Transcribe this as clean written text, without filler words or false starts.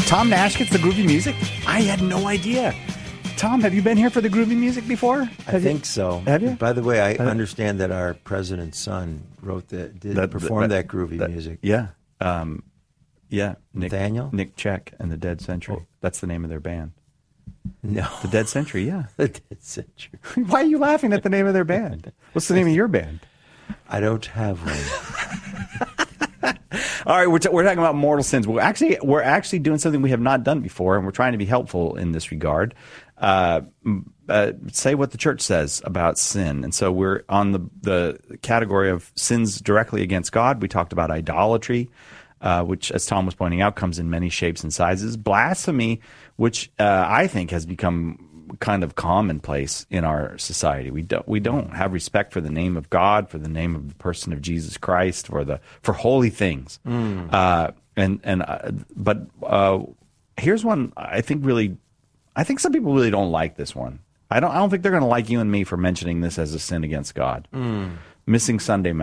Tom Nash gets the groovy music? I had no idea. Tom, have you been here for the groovy music before? I think so. Have you? By the way, I understand that our president's son wrote performed that groovy music. Yeah. Yeah. Nathaniel? Nick Check and the Dead Century. Oh. That's the name of their band. No. The Dead Century, yeah. The Dead Century. Why are you laughing at the name of their band? What's the name of your band? I don't have one. All right, we're talking about mortal sins. We're actually doing something we have not done before, and we're trying to be helpful in this regard. Say what the church says about sin. And so we're on the category of sins directly against God. We talked about idolatry, which, as Tom was pointing out, comes in many shapes and sizes. Blasphemy, which I think has become kind of commonplace in our society. We don't have respect for the name of God, for the name of the person of Jesus Christ, for holy things. But here's one I think some people really don't like this one. I don't think they're going to like you and me for mentioning this as a sin against God. Missing Sunday Mass.